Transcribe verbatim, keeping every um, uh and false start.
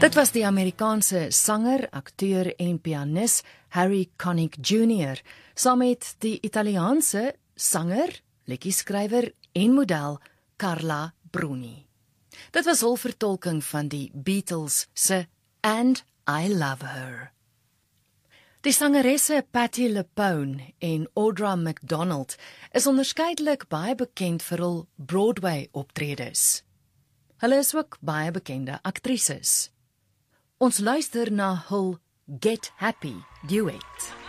Dit was die Amerikaanse sanger, akteur en pianis Harry Connick Junior saam met die Italiaanse sanger, liedjieskrywer en model Carla Bruni. Dit was hul vertolking van die Beatles se And I Love Her. Die sangeresse Patti LuPone en Audra McDonald is onderskeidelik baie bekend vir hul Broadway-optredes. Hulle is ook baie bekende aktrises. Ons luister na hul Get Happy duet.